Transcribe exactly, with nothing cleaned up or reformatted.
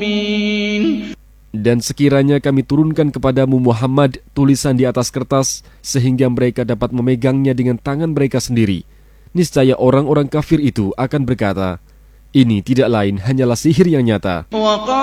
مبين. Dan sekiranya kami turunkan kepadamu Muhammad tulisan di atas kertas sehingga mereka dapat memegangnya dengan tangan mereka sendiri, niscaya orang-orang kafir itu akan berkata, ini tidak lain hanyalah sihir yang nyata.